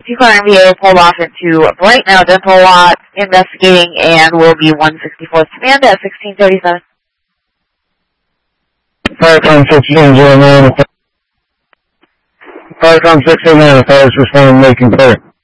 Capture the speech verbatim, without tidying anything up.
two car M V A pulled off into Bright Now Dental Lot, investigating, and will be one sixty-fourth Command at sixteen thirty-seven. Firecom sixteen zero nine. Firecom sixteen nine, if I was responding, making clear.